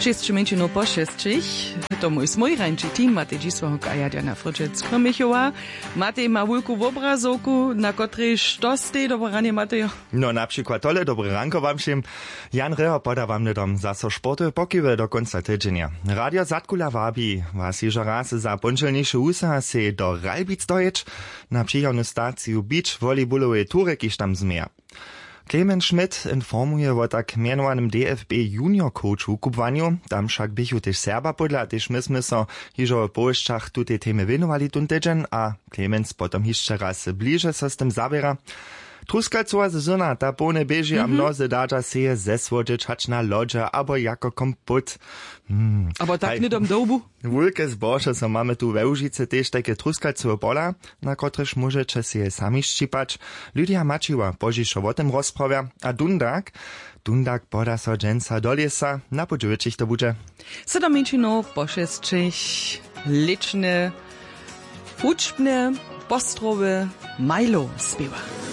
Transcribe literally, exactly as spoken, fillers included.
Šest menšinov po šestich, to mój smojrańczy team Matej Dzisławok a Jadjana Fryczec-Kromychowa. Matej ma wielką obrazovku, na której što stej, dobre ranie Matejo? No na przykład tole, dobre ranko wam všim. Jan Reho poda wam nedom zaso športy pokiwe do konca tydzienia. Radio Zatkula wabi was jeżo raz za ponczelniejsze usa se do Ralbic dojeć na przyjemną stację beach volleyballowej tury, kiż tam zmija. Clemens Schmidt informuje o tak mianowanym D F B junior coachu kupwaniu, tam však bychu też Serba podla, też myśmy so hižo w Połszczach tutej temy winowali tun tydzień, a Clemens potom jeszcze raz bliže so z tym zabiera. Truskacova sezona, ta pone beži, mm-hmm. a mnoze dađa seje zesvodžić hač na lođa, abo jako kompot. Mm. Aber tak nie dom dobu? Wulke zbože so mamy tu we Łužice tež takie truskacove pola, na kotrež môžete seje sami ščipać. Lydia Mačiwa požišo o tym rozprawia, a Dundak, Dundak poda so dženca do lesa, na podžuvičich to bude. Sedamčino po šestčich, lične, učbne, postrowe, Milo spiewa.